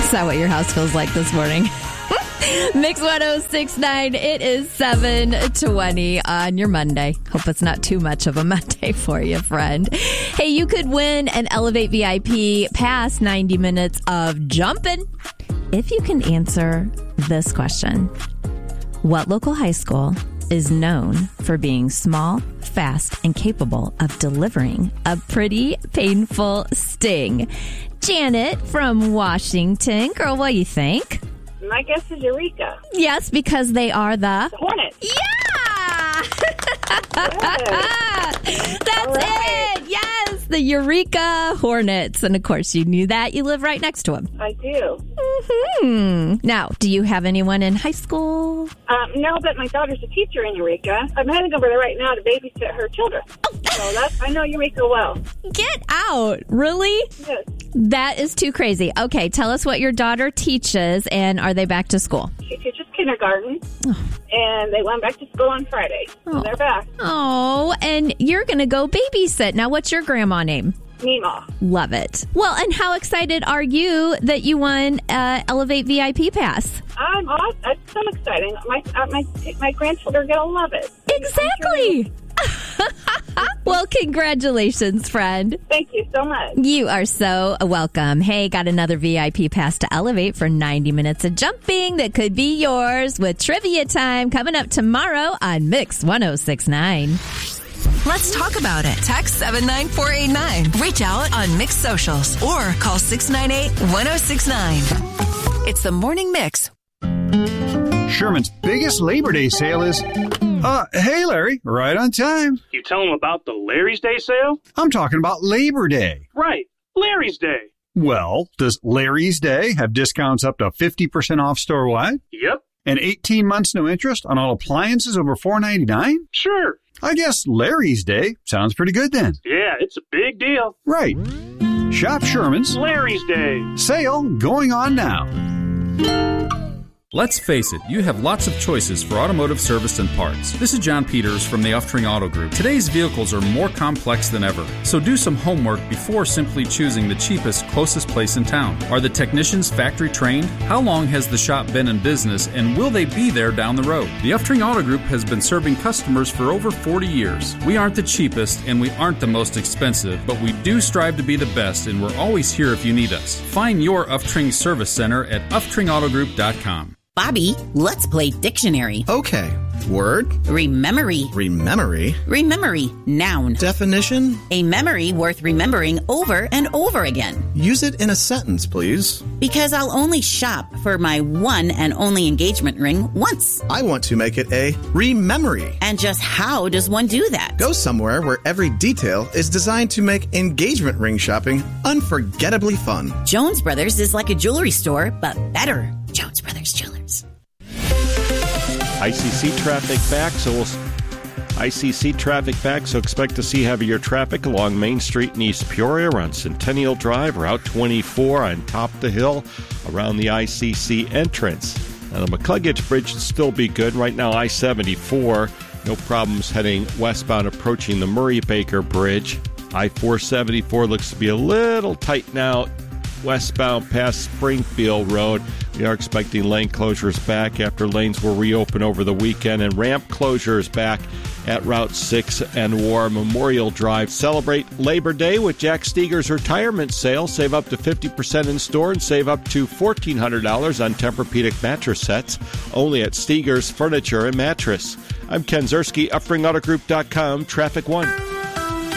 Is that what your house feels like this morning? Mix 106.9. It is 7:20 on your Monday. Hope it's not too much of a Monday for you, friend. Hey, you could win an Elevate VIP past 90 minutes of jumping if you can answer this question. What local high school is known for being small, fast, and capable of delivering a pretty painful sting? Janet from Washington. Girl, what do you think? My guess is Eureka. Yes, because they are the Hornets. Yeah! That's right. it! Yes, the Eureka Hornets. And of course, you knew that. You live right next to them. I do. Now, do you have anyone in high school? No, but my daughter's a teacher in Eureka. I'm heading over there right now to babysit her children. So I know Eureka well. Get out. Really? Yes. That is too crazy. Okay, tell us what your daughter teaches, and are they back to school? She teaches kindergarten, and they went back to school on Friday. So they're back. Oh, and you're going to go babysit. Now, what's your grandma name? Nima. Love it. Well, and how excited are you that you won Elevate VIP Pass? It's so exciting. My grandchildren are going to love it. Exactly. Well, congratulations, friend. Thank you so much. You are so welcome. Hey, got another VIP pass to Elevate for 90 minutes of jumping that could be yours with trivia time coming up tomorrow on Mix 106.9. Let's talk about it. Text 79489. Reach out on Mix Socials or call 698-1069. It's the Morning Mix. Sherman's biggest Labor Day sale is... hey, Larry, right on time. You tell them about the Larry's Day sale? I'm talking about Labor Day. Right, Larry's Day. Well, does Larry's Day have discounts up to 50% off store-wide? Yep. And 18 months no interest on all appliances over $4.99? Sure. I guess Larry's Day sounds pretty good then. Yeah, it's a big deal. Right. Shop Sherman's Larry's Day sale going on now. Let's face it, you have lots of choices for automotive service and parts. This is John Peters from the Uftring Auto Group. Today's vehicles are more complex than ever, so do some homework before simply choosing the cheapest, closest place in town. Are the technicians factory trained? How long has the shop been in business, and will they be there down the road? The Uftring Auto Group has been serving customers for over 40 years. We aren't the cheapest, and we aren't the most expensive, but we do strive to be the best, and we're always here if you need us. Find your Uftring Service Center at UftringAutoGroup.com. Bobby, let's play dictionary. Okay. Word. Rememory. Rememory. Rememory. Noun. Definition. A memory worth remembering over and over again. Use it in a sentence, please. Because I'll only shop for my one and only engagement ring once. I want to make it a rememory. And just how does one do that? Go somewhere where every detail is designed to make engagement ring shopping unforgettably fun. Jones Brothers is like a jewelry store, but better. Jones Brothers Jewelers. ICC traffic back, so expect to see heavier traffic along Main Street in East Peoria, around Centennial Drive, Route 24 on top of the hill, around the ICC entrance. Now, the McCluggage Bridge should still be good. Right now, I-74, no problems heading westbound approaching the Murray-Baker Bridge. I-474 looks to be a little tight now, westbound past Springfield Road. We are expecting lane closures back after lanes were reopened over the weekend, and ramp closures back at Route 6 and War Memorial Drive. Celebrate Labor Day with Jack Steger's retirement sale. Save up to 50% in store and save up to $1,400 on Tempur-Pedic mattress sets. Only at Steger's Furniture and Mattress. I'm Ken Zerski, UpringAutoGroup.com, Traffic 1.